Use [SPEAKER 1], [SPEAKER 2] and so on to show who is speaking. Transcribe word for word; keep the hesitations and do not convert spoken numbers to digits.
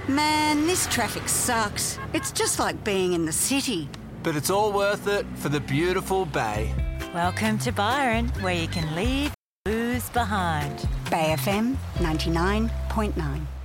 [SPEAKER 1] Man, this traffic sucks. It's just like being in the city.
[SPEAKER 2] But it's all worth it for the beautiful bay.
[SPEAKER 3] Welcome to Byron, where you can leave booze behind.
[SPEAKER 1] Bay F M ninety-nine point nine.